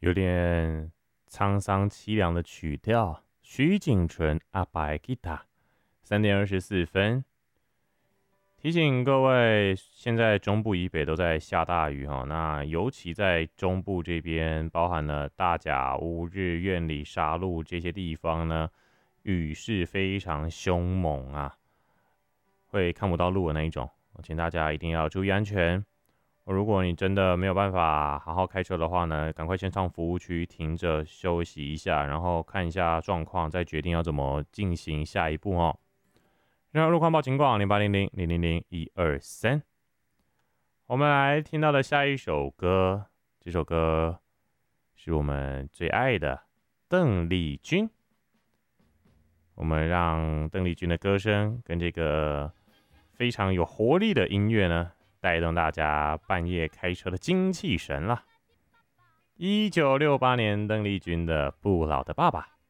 有点沧桑凄凉的曲调，徐锦纯阿白吉他3:24。提醒各位，现在中部以北都在下大雨哈，那尤其在中部这边，包含了大甲乌日、苑里、沙鹿这些地方呢，雨势非常凶猛啊，会看不到路的那一种，请大家一定要注意安全。如果你真的没有办法好好开车的话呢，赶快先上服务区停着休息一下，然后看一下状况，再决定要怎么进行下一步哦。然后路况报警广0800000123。我们来听到的下一首歌，这首歌是我们最爱的邓丽君。我们让邓丽君的歌声跟这个非常有活力的音乐呢，带动大家半夜开车的精气神啦。1968年邓丽君的《不老的爸爸》。